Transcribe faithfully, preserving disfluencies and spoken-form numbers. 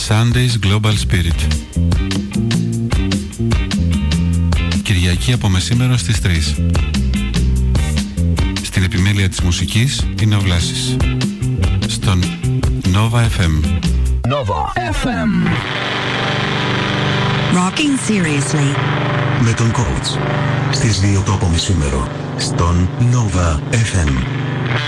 Sunday's Global Spirit. Κυριακή από μεσήμερο στις τρεις. Στην επιμέλεια της μουσικής είναι ο Βλάσης. Στον Nova εφ εμ. Nova εφ εμ. Rocking seriously. Με τον coach. Στις δύο το από μεσήμερο. Στον Nova εφ εμ.